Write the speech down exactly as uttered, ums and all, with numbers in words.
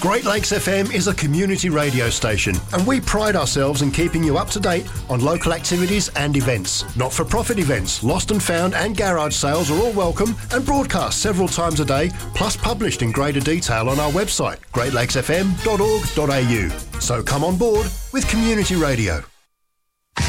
Great Lakes F M is a community radio station, and we pride ourselves in keeping you up to date on local activities and events. Not-for-profit events, lost and found and garage sales are all welcome and broadcast several times a day, plus published in greater detail on our website, great lakes f m dot org dot a u. So come on board with community radio.